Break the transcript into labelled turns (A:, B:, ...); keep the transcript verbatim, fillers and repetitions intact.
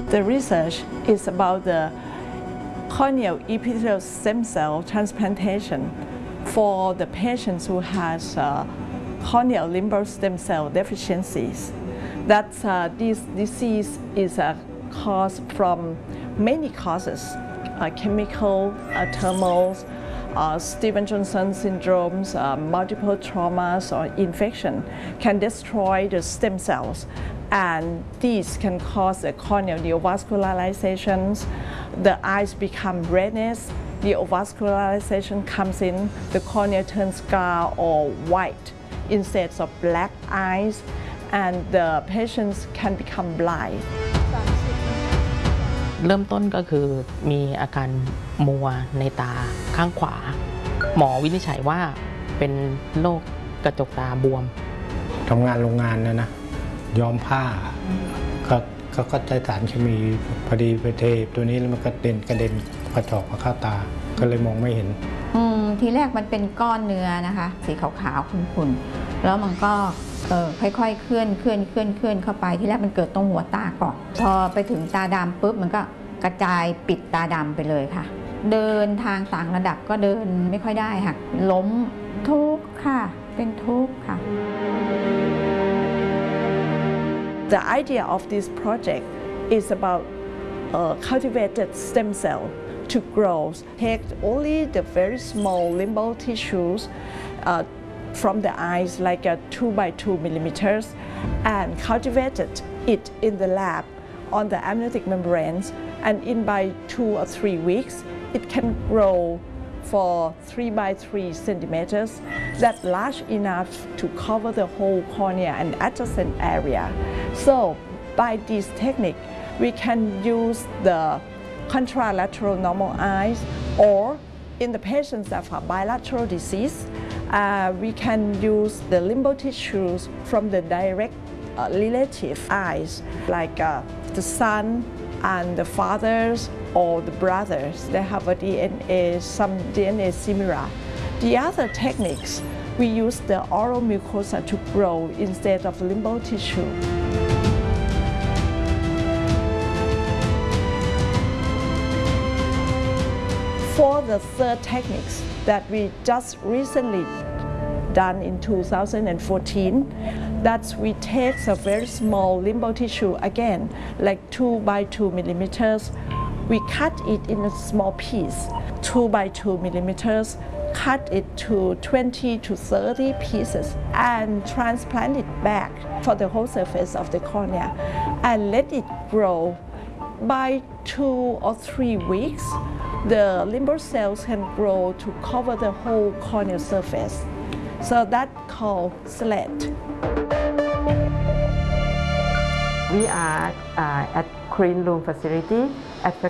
A: The research is about the corneal epithelial stem cell transplantation for the patients who has uh, corneal limbal stem cell deficiencies. That uh, this disease is uh, caused from many causes, uh, chemical, uh, thermals, uh, Stevens-Johnson syndromes, uh, multiple traumas or infection can destroy the stem cells, and these can cause a corneal neovascularizations. The eyes become redness, neovascularization comes in, the cornea turns scar or white instead of black eyes, and the patients can become blind.
B: เริ่มต้นก็คือมีอาการมัวในตาข้างขวาหมอวินิจฉัยว่าเป็นโรคกระจกตาบวม
C: ทำงานโรงงานนะนะย้อมผ้าก็เขาก็ใช้สารเคมีพอดีไปเทตัวนี้แล้วมันก็เด่นกระเด็นกระจอกมาเข้าตาก็เลยมองไม่เห็น
D: อืมทีแรกมันเป็นก้อนเนื้อนะคะสีขาวๆขุ่นๆแล้วมันก็เออค่อยๆเคลื่อนเคลื่อนเคลื่อนเคลื่อนเข้าไปที่แรกมันเกิดตรงหัวตาก่อนพอไปถึงตาดำปุ๊บมันก็กระจายปิดตาดำไปเลยค่ะเดินทางต่างระดับก็เดินไม่ค่อยได้ค่ะล้มทุกข์ค่ะเป็นทุกข์ค่ะ
A: The idea of this project is about uh, cultivated stem cell to grow. Take only the very small limbal tissues uh, from the eyes, like a two by two millimeters, and cultivated it in the lab on the amniotic membranes. And in by two or three weeks, it can grow for three by three centimeters, that's large enough to cover the whole cornea and adjacent area. So by this technique, we can use the contralateral normal eyes, or in the patients that have bilateral disease, uh, we can use the limbal tissues from the direct uh, relative eyes, like uh, the son and the fathers or the brothers. They have a D N A, some D N A similar. The other techniques, we use the oral mucosa to grow instead of limbal tissue. For the third techniques that we just recently done in two thousand fourteen, that we take a very small limbal tissue again, like two by two millimeters. We cut it in a small piece, two by two millimeters, cut it to twenty to thirty pieces and transplant it back for the whole surface of the cornea and let it grow. By two or three weeks, the limbal cells can grow to cover the whole corneal surface. So that's called slit.
E: We are uh, at Clean Room facility at